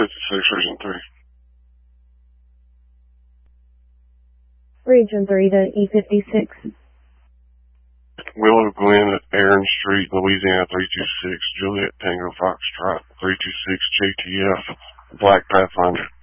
Region 3. Region 3 to E56. Willow Glen at Aaron Street, Louisiana 326, Juliet Tango Foxtrot 326 JTF, Black Pathfinder.